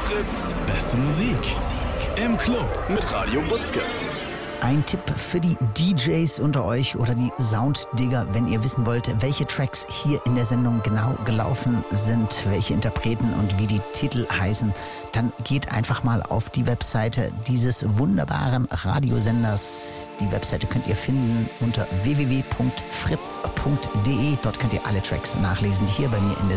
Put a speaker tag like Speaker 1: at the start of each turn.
Speaker 1: Fritz, beste Musik. Im Club mit Radio Butzke.
Speaker 2: Ein Tipp für die DJs unter euch oder die Sounddigger, wenn ihr wissen wollt, welche Tracks hier in der Sendung genau gelaufen sind, welche Interpreten und wie die Titel heißen, dann geht einfach mal auf die Webseite dieses wunderbaren Radiosenders. Die Webseite könnt ihr finden unter www.fritz.de. Dort könnt ihr alle Tracks nachlesen, die hier bei mir in der